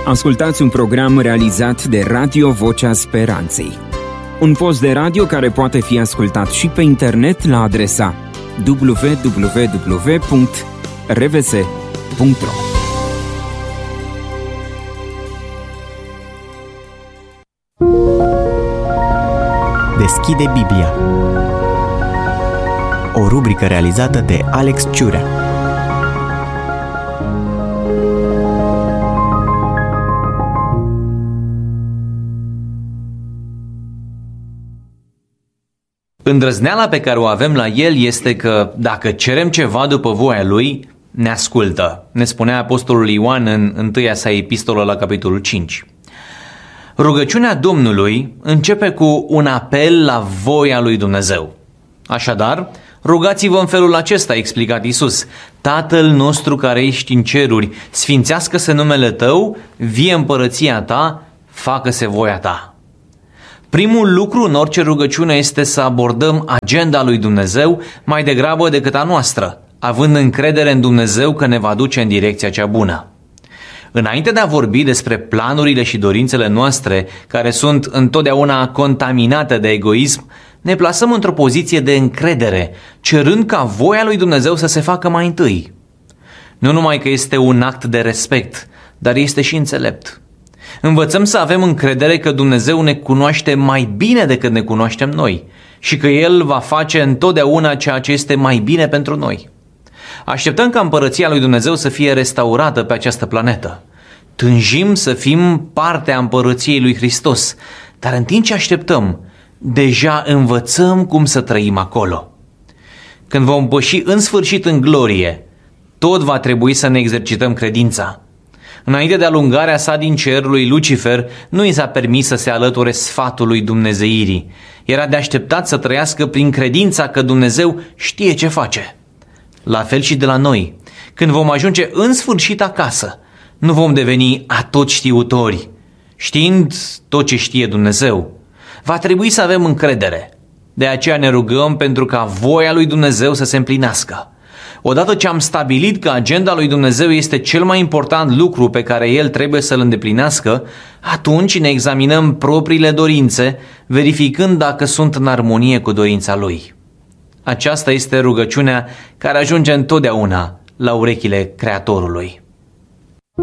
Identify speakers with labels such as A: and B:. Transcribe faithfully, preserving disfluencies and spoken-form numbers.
A: Ascultați un program realizat de Radio Vocea Speranței. Un post de radio care poate fi ascultat și pe internet la adresa w w w punct r v s punct r o.
B: Deschide Biblia. O rubrică realizată de Alex Ciurea.
C: Îndrăzneala pe care o avem la El este că dacă cerem ceva după voia Lui, ne ascultă. Ne spunea Apostolul Ioan în întâia sa epistolă la capitolul cinci. Rugăciunea Domnului începe cu un apel la voia lui Dumnezeu. Așadar, rugați-vă în felul acesta, a explicat Iisus: Tatăl nostru care ești în ceruri, sfințească-se numele Tău, vie împărăția Ta, facă-se voia Ta. Primul lucru în orice rugăciune este să abordăm agenda lui Dumnezeu mai degrabă decât a noastră, având încredere în Dumnezeu că ne va duce în direcția cea bună. Înainte de a vorbi despre planurile și dorințele noastre, care sunt întotdeauna contaminate de egoism, ne plasăm într-o poziție de încredere, cerând ca voia lui Dumnezeu să se facă mai întâi. Nu numai că este un act de respect, dar este și înțelept. Învățăm să avem încredere că Dumnezeu ne cunoaște mai bine decât ne cunoaștem noi și că El va face întotdeauna ceea ce este mai bine pentru noi. Așteptăm ca împărăția lui Dumnezeu să fie restaurată pe această planetă. Tânjim să fim parte a împărăției lui Hristos, dar în timp ce așteptăm, deja învățăm cum să trăim acolo. Când vom păși în sfârșit în glorie, tot va trebui să ne exercităm credința. Înainte de alungarea sa din cer lui Lucifer, nu i s-a permis să se alăture sfatului dumnezeirii. Era de așteptat să trăiască prin credința că Dumnezeu știe ce face. La fel și de la noi. Când vom ajunge în sfârșit acasă, nu vom deveni atotștiutori, știind tot ce știe Dumnezeu. Va trebui să avem încredere. De aceea ne rugăm pentru ca voia lui Dumnezeu să se împlinească. Odată ce am stabilit că agenda lui Dumnezeu este cel mai important lucru pe care El trebuie să-l îndeplinească, atunci ne examinăm propriile dorințe, verificând dacă sunt în armonie cu dorința Lui. Aceasta este rugăciunea care ajunge întotdeauna la urechile Creatorului.